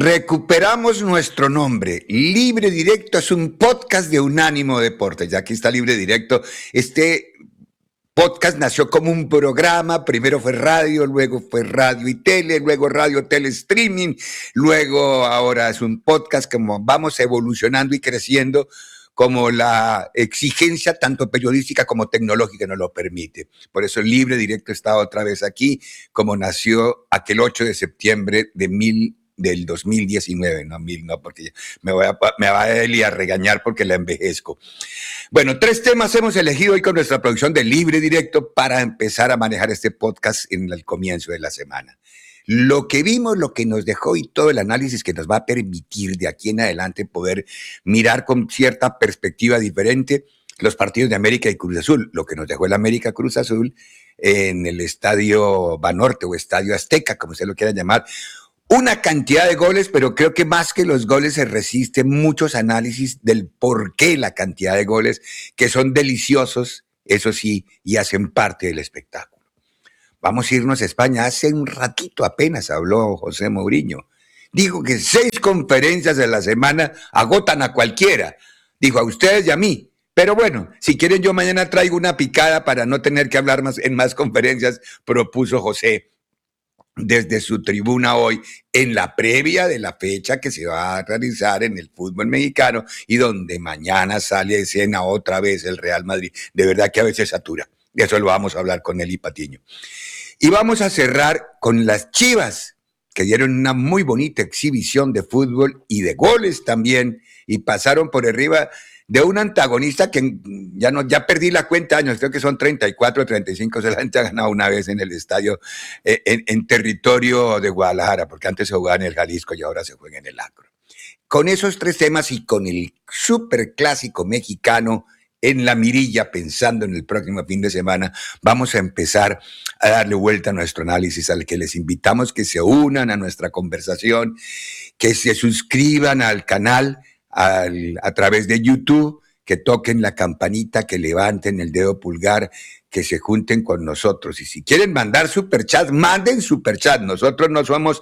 Recuperamos nuestro nombre. Libre Directo es un podcast de Unánimo Deportes. Ya aquí está Libre Directo. Este podcast nació como un programa. Primero fue radio, luego fue radio y tele, luego radio, tele, streaming. Luego ahora es un podcast, como vamos evolucionando y creciendo como la exigencia tanto periodística como tecnológica nos lo permite. Por eso Libre Directo está otra vez aquí, como nació aquel 8 de septiembre del 2019, no, porque me va a Eli a regañar porque la envejezco. Bueno, 3 temas hemos elegido hoy con nuestra producción de Libre Directo para empezar a manejar este podcast en el comienzo de la semana. Lo que vimos, lo que nos dejó y todo el análisis que nos va a permitir de aquí en adelante poder mirar con cierta perspectiva diferente los partidos de América y Cruz Azul, lo que nos dejó el América Cruz Azul en el Estadio Banorte o Estadio Azteca, como usted lo quiera llamar. Una cantidad de goles, pero creo que más que los goles se resisten muchos análisis del por qué la cantidad de goles, que son deliciosos, eso sí, y hacen parte del espectáculo. Vamos a irnos a España. Hace un ratito apenas habló José Mourinho. Dijo que 6 conferencias a la semana agotan a cualquiera. Dijo a ustedes y a mí. Pero bueno, si quieren yo mañana traigo una picada para no tener que hablar más en más conferencias, propuso José desde su tribuna hoy en la previa de la fecha que se va a realizar en el fútbol mexicano y donde mañana sale de escena otra vez el Real Madrid. De verdad que a veces satura. De eso lo vamos a hablar con Eli Patiño. Y vamos a cerrar con las Chivas, que dieron una muy bonita exhibición de fútbol y de goles también, y pasaron por arriba de un antagonista que ya perdí la cuenta de años, creo que son 34 o 35, se la han ganado una vez en el estadio, en territorio de Guadalajara, porque antes se jugaba en el Jalisco y ahora se juega en el Akron. Con esos 3 temas y con el superclásico mexicano en la mirilla, pensando en el próximo fin de semana, vamos a empezar a darle vuelta a nuestro análisis, al que les invitamos que se unan a nuestra conversación, que se suscriban al canal a través de YouTube, que toquen la campanita, que levanten el dedo pulgar, que se junten con nosotros. Y si quieren mandar superchat, manden superchat. Nosotros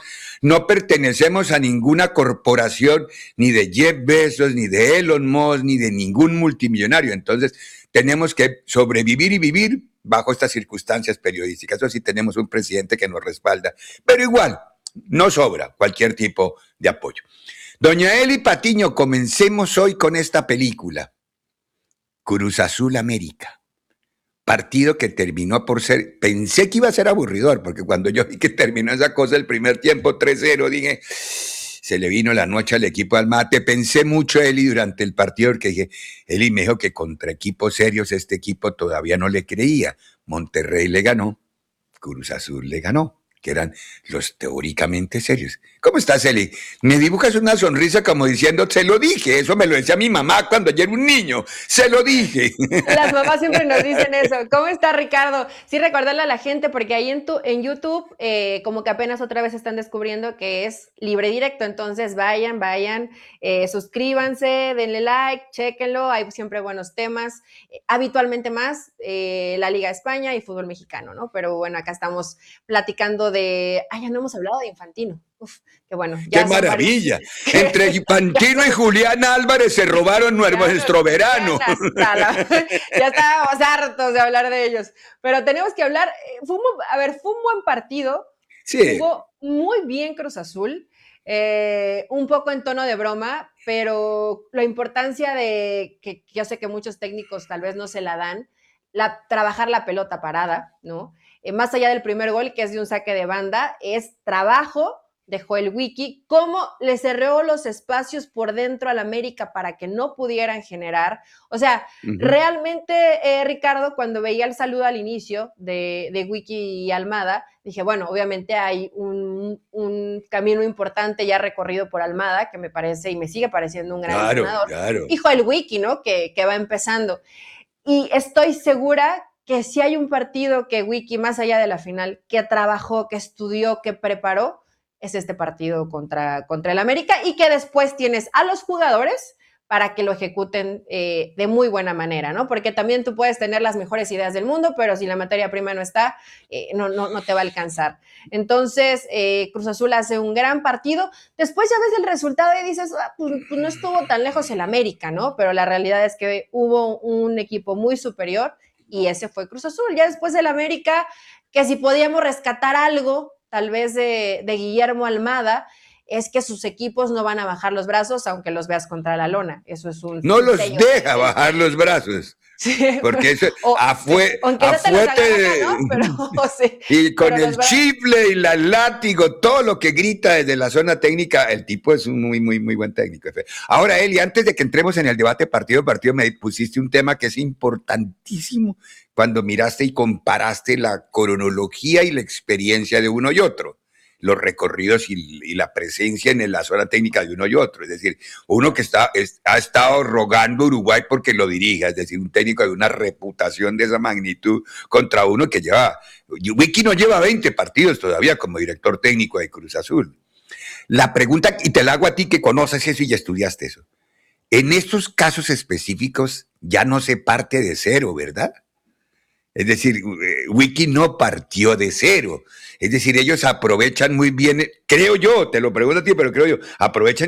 no pertenecemos a ninguna corporación, ni de Jeff Bezos, ni de Elon Musk, ni de ningún multimillonario. Entonces, tenemos que sobrevivir y vivir bajo estas circunstancias periodísticas. Eso sí, tenemos un presidente que nos respalda. Pero igual, no sobra cualquier tipo de apoyo. Doña Eli Patiño, comencemos hoy con esta película. Cruz Azul América. Partido que terminó por ser, pensé que iba a ser aburridor, porque cuando yo vi que terminó esa cosa el primer tiempo 3-0, dije, se le vino la noche al equipo al mate. Pensé mucho Eli durante el partido, porque dije, Eli me dijo que contra equipos serios este equipo todavía no le creía. Monterrey le ganó, Cruz Azul le ganó, que eran los teóricamente serios. ¿Cómo estás, Eli? Me dibujas una sonrisa como diciendo, se lo dije. Eso me lo decía mi mamá cuando yo era un niño. Se lo dije. Las mamás siempre nos dicen eso. ¿Cómo está, Ricardo? Sí, recordarle a la gente, porque ahí en YouTube, como que apenas otra vez están descubriendo que es Libre Directo. Entonces vayan, suscríbanse, denle like, chéquenlo. Hay siempre buenos temas. Habitualmente más la Liga de España y fútbol mexicano, ¿no? Pero bueno, acá estamos platicando ya no hemos hablado de Infantino. Uf, qué bueno. ¡Qué maravilla! Entre Infantino y Julián Álvarez se robaron nuestro verano. Ya estábamos hartos de hablar de ellos. Pero tenemos que hablar. Fue un buen partido. Sí. Jugó muy bien Cruz Azul. Un poco en tono de broma, pero la importancia de que yo sé que muchos técnicos tal vez no se la dan, trabajar la pelota parada, ¿no? Más allá del primer gol, que es de un saque de banda, es trabajo de Joel Wiki, cómo le cerró los espacios por dentro al América para que no pudieran generar. O sea, realmente, Ricardo, cuando veía el saludo al inicio de Wiki y Almada, dije, bueno, obviamente hay un camino importante ya recorrido por Almada, que me parece y me sigue pareciendo un gran entrenador. Claro. Y Joel Wiki, ¿no? Que va empezando. Y estoy segura que si hay un partido que Wiki, más allá de la final, que trabajó, que estudió, que preparó, es este partido contra el América, y que después tienes a los jugadores para que lo ejecuten de muy buena manera, ¿no? Porque también tú puedes tener las mejores ideas del mundo, pero si la materia prima no está, no te va a alcanzar. Entonces, Cruz Azul hace un gran partido. Después ya ves el resultado y dices, pues no estuvo tan lejos el América, ¿no? Pero la realidad es que hubo un equipo muy superior y ese fue Cruz Azul. Ya después el América, que si podíamos rescatar algo, tal vez de Guillermo Almada, es que sus equipos no van a bajar los brazos aunque los veas contra la lona. Eso es un No los sello deja bajar los brazos. Sí, Porque eso aunque no te los agarra, ¿no? Pero, sí, y con pero el chifle y la látigo, todo lo que grita desde la zona técnica, el tipo es un muy, muy, muy buen técnico. Ahora, Eli, antes de que entremos en el debate partido a partido, me pusiste un tema que es importantísimo cuando miraste y comparaste la cronología y la experiencia de uno y otro, los recorridos y la presencia en la zona técnica de uno y otro. Es decir, uno que ha estado rogando a Uruguay porque lo dirija, es decir, un técnico de una reputación de esa magnitud contra uno que Wiki no lleva 20 partidos todavía como director técnico de Cruz Azul. La pregunta, y te la hago a ti que conoces eso y ya estudiaste eso, en estos casos específicos ya no se parte de cero, ¿verdad? Es decir, Wiki no partió de cero. Es decir, ellos aprovechan muy bien, creo yo, te lo pregunto a ti, pero creo yo, aprovechan